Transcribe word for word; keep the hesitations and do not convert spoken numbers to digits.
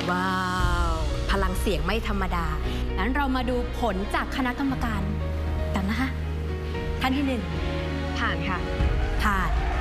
ว้าวพลังเสียงไม่ธรรมดางั้นเรามาดูผลจากคณะกรรมการกันนะคะท่านที่หนึ่งผ่านค่ะผ่าน